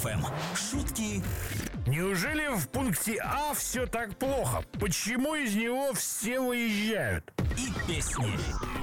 FM. Шутки. Неужели в пункте А все так плохо? Почему из него все выезжают? И песни.